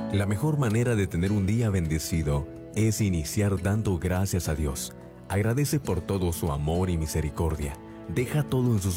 La mejor manera de tener un día bendecido es iniciar dando gracias a Dios. Agradece por todo su amor y misericordia. Deja todo en sus